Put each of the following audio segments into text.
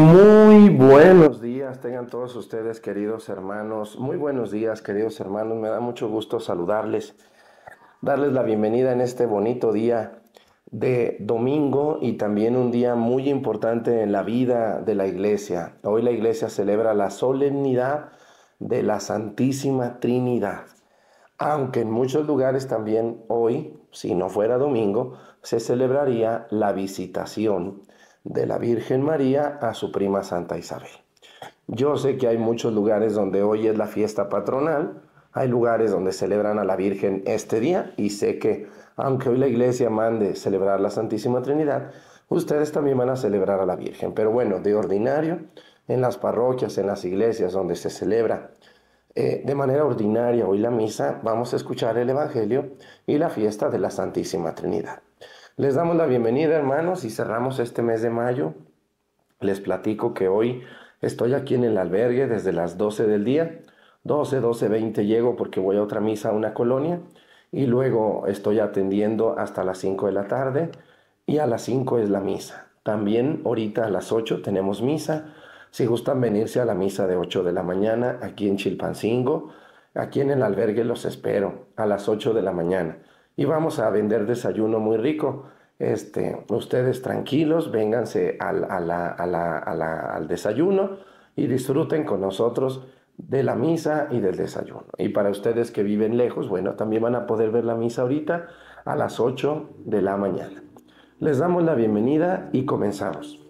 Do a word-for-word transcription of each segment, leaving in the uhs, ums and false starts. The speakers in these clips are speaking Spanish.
Muy buenos días, tengan todos ustedes, queridos hermanos. Muy buenos días, queridos hermanos. Me da mucho gusto saludarles, darles la bienvenida en este bonito día de domingo y también un día muy importante en la vida de la iglesia. Hoy la iglesia celebra la solemnidad de la Santísima Trinidad. Aunque en muchos lugares también hoy, si no fuera domingo, se celebraría la visitación de la Virgen María a su prima Santa Isabel. Yo sé que hay muchos lugares donde hoy es la fiesta patronal, hay lugares donde celebran a la Virgen este día y sé que aunque hoy la iglesia mande celebrar la Santísima Trinidad, ustedes también van a celebrar a la Virgen. Pero bueno, de ordinario, en las parroquias, en las iglesias donde se celebra eh, de manera ordinaria hoy la misa, vamos a escuchar el Evangelio y la fiesta de la Santísima Trinidad. Les damos la bienvenida, hermanos, y cerramos este mes de mayo. Les platico que hoy estoy aquí en el albergue desde las doce del día. doce, doce veinte llego porque voy a otra misa a una colonia y luego estoy atendiendo hasta las cinco de la tarde y a las cinco es la misa. También ahorita a las ocho tenemos misa. Si gustan venirse a la misa de ocho de la mañana aquí en Chilpancingo, aquí en el albergue los espero a las ocho de la mañana. Y vamos a vender desayuno muy rico. Este, ustedes tranquilos, vénganse al, a la, a la, a la, al desayuno y disfruten con nosotros de la misa y del desayuno. Y para ustedes que viven lejos, bueno, también van a poder ver la misa ahorita a las ocho de la mañana. Les damos la bienvenida y comenzamos.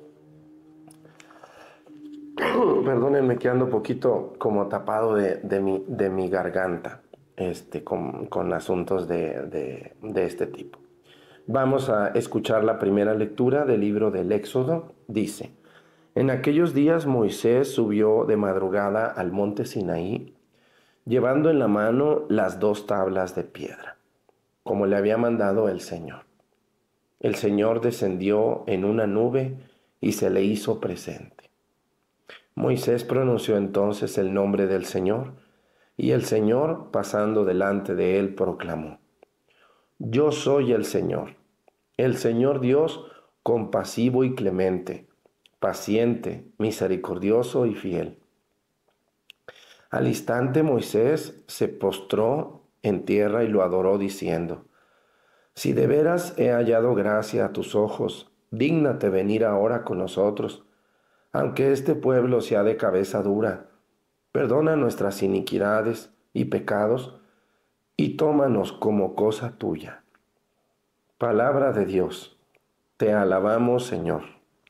Perdónenme que ando un poquito como tapado de, de, mi, de mi garganta, este, con, con asuntos de, de, de este tipo. Vamos a escuchar la primera lectura del libro del Éxodo. Dice: En aquellos días Moisés subió de madrugada al monte Sinaí, llevando en la mano las dos tablas de piedra, como le había mandado el Señor. El Señor descendió en una nube y se le hizo presente. Moisés pronunció entonces el nombre del Señor, y el Señor, pasando delante de él, proclamó: Yo soy el Señor, el Señor Dios compasivo y clemente, paciente, misericordioso y fiel. Al instante Moisés se postró en tierra y lo adoró diciendo: Si de veras he hallado gracia a tus ojos, dígnate venir ahora con nosotros, aunque este pueblo sea de cabeza dura. Perdona nuestras iniquidades y pecados y tómanos como cosa tuya. Palabra de Dios. Te alabamos, Señor.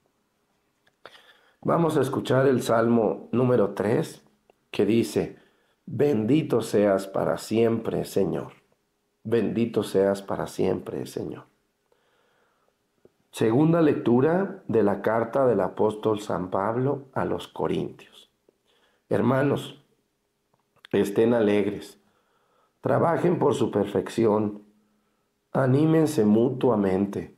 Vamos a escuchar el Salmo número tres, que dice: Bendito seas para siempre, Señor. Bendito seas para siempre, Señor. Segunda lectura de la carta del apóstol San Pablo a los Corintios. Hermanos, estén alegres, trabajen por su perfección, anímense mutuamente,